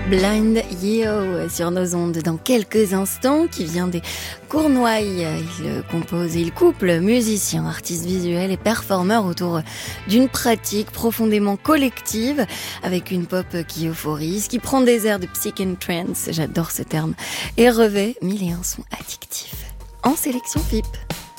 Blind Yeo sur nos ondes dans quelques instants, qui vient des Cournoye. Il compose et il couple musiciens, artistes visuels et performeurs autour d'une pratique profondément collective, avec une pop qui euphorise, qui prend des airs de psych and trance, j'adore ce terme, et revêt 1001 sons addictifs. En sélection FIP.